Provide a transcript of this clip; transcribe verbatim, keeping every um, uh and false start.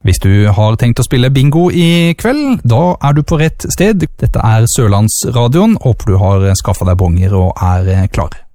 Hvis du har tenkt å spille bingo i kveld, da er du på rett sted. Dette er Sørlandsradioen, håper du har skaffet deg bonger og er klar.